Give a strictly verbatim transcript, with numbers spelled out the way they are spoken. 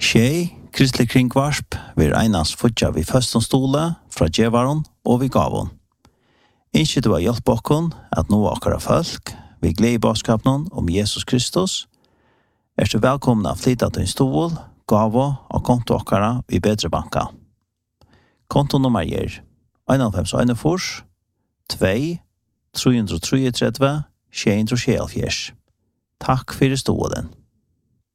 Tjej, kristelig kringvarsp, vi einans futja vi førstom stole, fra djevaron og vi gavon. Innskje du har hjelp okkon at nå akkara folk, vi gleder i bådskapen om Jesus Kristus, er du velkomna å flytta til en stol, gavo og konto akkara i bedre banka. Kontonummer er en fem en fors, to, tre tre tre, sju tre sju. Takk for stolen.